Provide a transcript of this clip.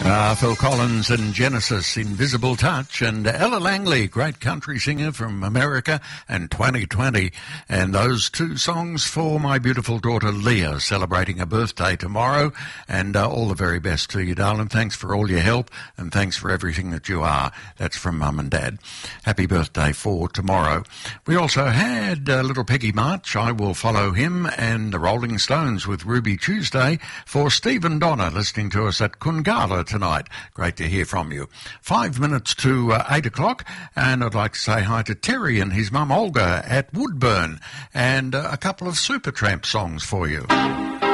Phil Collins and Genesis, Invisible Touch, and Ella Langley, great country singer from America, and 2020. And those two songs for my beautiful daughter Leah, celebrating her birthday tomorrow. And all the very best to you, darling. Thanks for all your help, and thanks for everything that you are. That's from Mum and Dad. Happy birthday for tomorrow. We also had little Peggy March, I Will Follow Him, and the Rolling Stones with Ruby Tuesday for Stephen Donner, listening to us at Kungala tonight. Great to hear from you. 5 minutes to 8 o'clock, and I'd like to say hi to Terry and his mum Olga at Woodburn, and a couple of Supertramp songs for you.